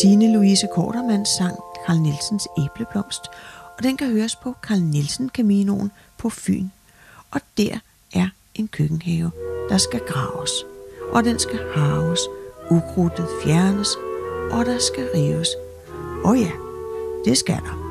Tine Louise Kortermans sang Carl Nielsens Æbleblomst, og den kan høres på Carl Nielsen Caminoen på Fyn. Og der er en køkkenhave, der skal graves, og den skal harves, ukrudtet fjernes, og der skal rives. Ja, det skal der.